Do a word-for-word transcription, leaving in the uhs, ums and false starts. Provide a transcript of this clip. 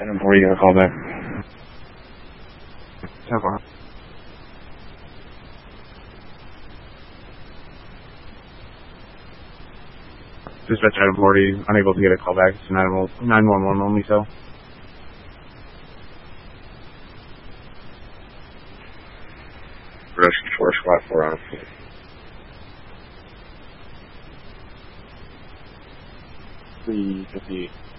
Item four, you got a call back. ten four. Dispatch item forty, unable to get a call back. It's nine one one only, so. Production four, squad four on. three fifty-eight.